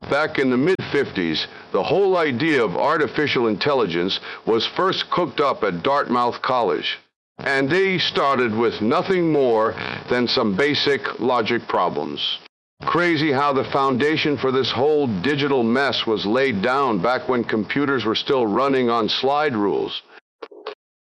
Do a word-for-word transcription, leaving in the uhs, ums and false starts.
Back in the mid fifties, the whole idea of artificial intelligence was first cooked up at Dartmouth College, and they started with nothing more than some basic logic problems. Crazy how the foundation for this whole digital mess was laid down back when computers were still running on slide rules.